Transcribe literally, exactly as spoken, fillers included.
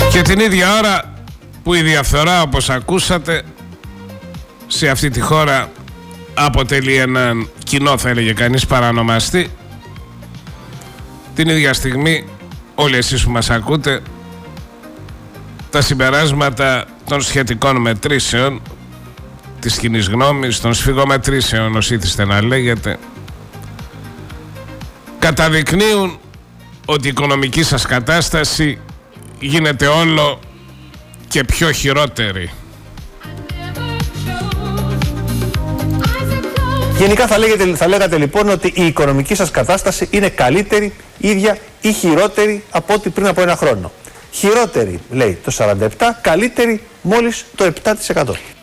Και την ίδια ώρα που η διαφθορά, όπως ακούσατε, σε αυτή τη χώρα αποτελεί έναν κοινό, θα έλεγε κανείς, παρανομαστή, την ίδια στιγμή όλοι εσείς που μας ακούτε, τα συμπεράσματα των σχετικών μετρήσεων της κοινής γνώμης, των σφυγομετρήσεων, ως ήθιστε να λέγεται, καταδεικνύουν ότι η οικονομική σας κατάσταση γίνεται όλο και πιο χειρότερη. Γενικά θα, λέγεται, θα λέγατε λοιπόν ότι η οικονομική σας κατάσταση είναι καλύτερη, ίδια ή χειρότερη από ό,τι πριν από ένα χρόνο. Χειρότερη λέει το σαράντα επτά τοις εκατό, καλύτερη μόλις το επτά τοις εκατό.